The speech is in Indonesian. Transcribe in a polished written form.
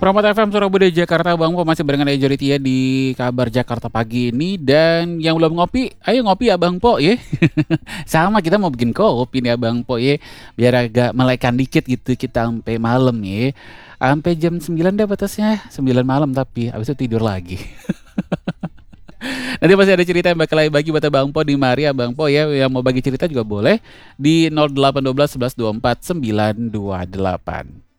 Promote FM Surabaya Jakarta Bang Po masih barengan Ejo Ritya di kabar Jakarta pagi ini. Dan yang belum ngopi, ayo ngopi ya Bang Po ya. Sama kita mau bikin kopi nih ya Bang Po ya. Biar agak melekkan dikit gitu kita sampai malam ya. Sampai jam 9 deh batasnya, 9 malam tapi habis itu tidur lagi. Nanti masih ada cerita yang bakal bagi buat Bang Po di Maria Bang Po ya. Yang mau bagi cerita juga boleh di 0812 11 24 928.